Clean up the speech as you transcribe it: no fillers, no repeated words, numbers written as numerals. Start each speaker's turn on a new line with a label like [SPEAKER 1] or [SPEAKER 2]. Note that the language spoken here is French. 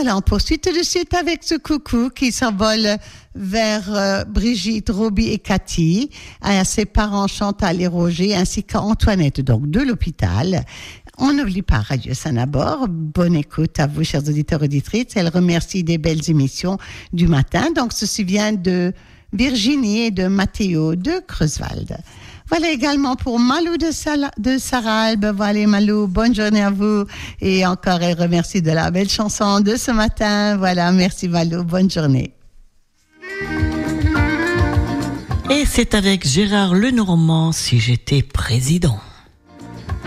[SPEAKER 1] Voilà, on poursuit tout de suite avec ce coucou qui s'envole vers Brigitte, Roby et Cathy, à ses parents Chantal et Roger, ainsi qu'à Antoinette, donc de l'hôpital. On n'oublie pas Radio Sanabord. Bonne écoute à vous, chers auditeurs et auditrices. Elle remercie des belles émissions du matin. Donc, ceci vient de Virginie et de Mathéo de Creuswald. Voilà également pour Malou de Saralbe. Voilà Malou, bonne journée à vous. Et encore, elle remercie de la belle chanson de ce matin. Voilà, merci Malou, bonne journée.
[SPEAKER 2] Et c'est avec Gérard Lenormand, Si j'étais président.